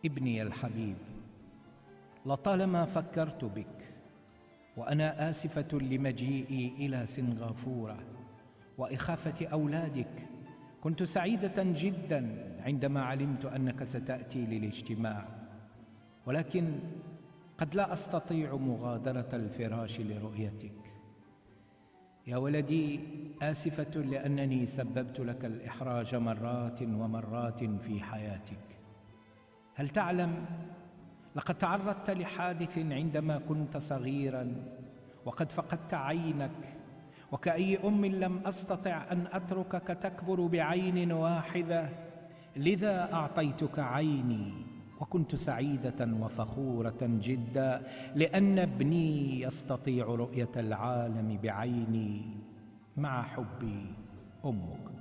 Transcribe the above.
ابني الحبيب، لطالما فكرت بك وأنا آسفة لمجيئي إلى سنغافورة وإخافة أولادك. كنت سعيدة جدا عندما علمت أنك ستأتي للاجتماع، ولكن قد لا أستطيع مغادرة الفراش لرؤيتك. يا ولدي، آسفة لأنني سببت لك الإحراج مرات ومرات في حياتك. هل تعلم، لقد تعرضت لحادث عندما كنت صغيرا وقد فقدت عينك، وكأي أم لم أستطع أن أتركك تكبر بعين واحدة، لذا أعطيتك عيني، وكنت سعيدة وفخورة جدا لأن ابني يستطيع رؤية العالم بعيني مع حبي أمك.